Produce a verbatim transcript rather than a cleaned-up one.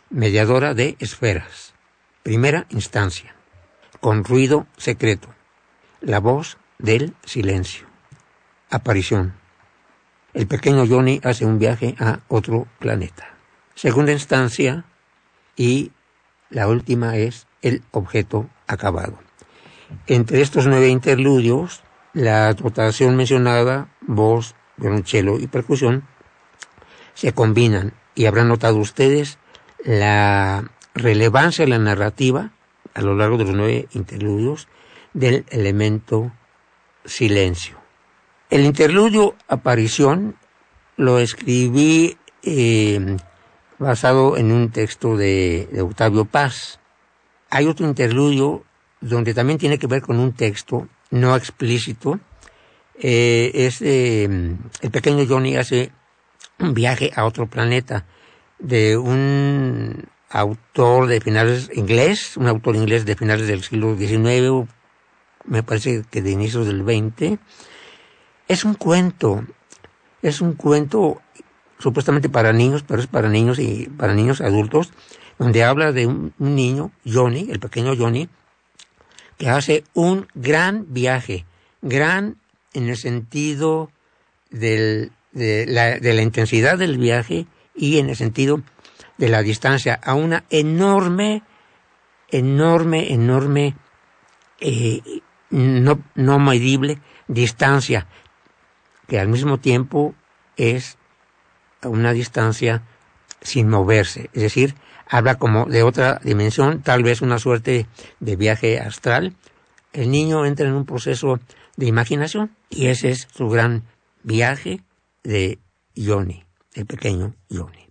mediadora de esferas. Primera instancia, con ruido secreto, la voz del silencio. Aparición. El pequeño Johnny hace un viaje a otro planeta. Segunda instancia, y la última es el objeto acabado. Entre estos nueve interludios, la dotación mencionada, voz, violonchelo y percusión, se combinan, y habrán notado ustedes la relevancia de la narrativa a lo largo de los nueve interludios del elemento silencio. El interludio aparición lo escribí eh, basado en un texto de, de Octavio Paz. Hay otro interludio donde también tiene que ver con un texto no explícito. Eh, es eh, el pequeño Johnny hace un viaje a otro planeta de un autor de finales inglés, un autor inglés de finales del siglo diecinueve, me parece que de inicios del veinte. Es un cuento, es un cuento supuestamente para niños, pero es para niños y para niños adultos, donde habla de un, un niño, Johnny, el pequeño Johnny, que hace un gran viaje, gran en el sentido del, de, la, de la intensidad del viaje y en el sentido de la distancia, a una enorme, enorme, enorme, eh, no, no medible distancia, que al mismo tiempo es una distancia sin moverse, es decir, habla como de otra dimensión, tal vez una suerte de viaje astral. El niño entra en un proceso de imaginación y ese es su gran viaje de Johnny, el pequeño Johnny.